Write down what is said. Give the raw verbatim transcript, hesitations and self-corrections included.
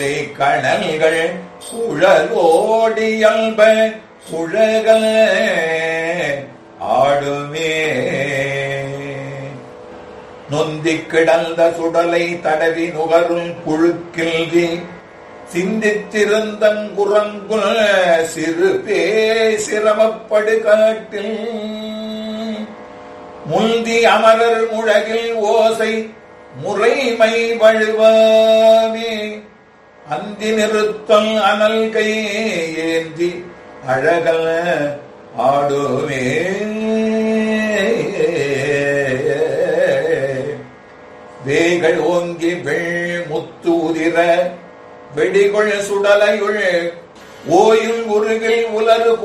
கணல்கள் சுழலோடியல்ப சுழகல ஆடுமே. நொந்திக் கிடந்த சுடலை தடவி நுகரும் புழுக்கில்வி சிந்தித்திருந்தங்குரங்குல் சிறு பே சிரமப்படு காட்டில் முந்தி அமரர் முழகில் ஓசை முறைமை வழுவாமே. அந்தி நிறுத்தல் அனல் கை ஏந்தி அழகல ஆடுமே. வேகள் ஓங்கி வெள் முத்து உதிர வெடிகொள் சுடலையுள் ஓயில் உருகில் உலரு